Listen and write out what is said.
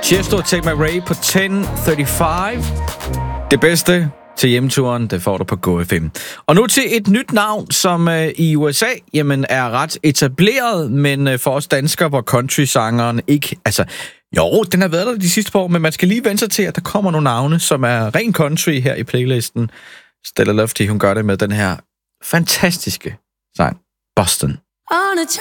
Tiesto og Take My Ray på 10:35. Det bedste til hjemturen, det får du på GoFM. Og nu til et nyt navn, som i USA jamen, er ret etableret, men for os danskere, hvor country-sangeren ikke... Altså, jo, den har været der de sidste par år, men man skal lige vente sig til, at der kommer nogle navne, som er ren country her i playlisten. Stella Lofty, hun gør det med den her fantastiske sang, Boston.